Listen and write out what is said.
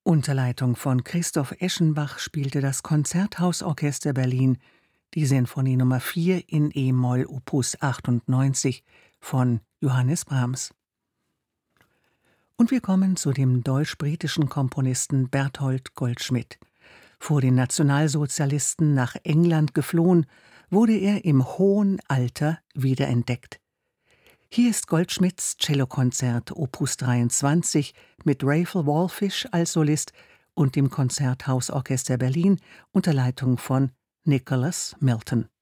Unter Leitung von Christoph Eschenbach spielte das Konzerthausorchester Berlin die Sinfonie Nr. 4 in e-Moll Opus 98 von Johannes Brahms. Und wir kommen zu dem deutsch-britischen Komponisten Bertolt Goldschmidt. Vor den Nationalsozialisten nach England geflohen, wurde er im hohen Alter wiederentdeckt. Hier ist Goldschmidts Cellokonzert Opus 23 mit Raphael Wallfisch als Solist und dem Konzerthausorchester Berlin unter Leitung von Nicholas Milton.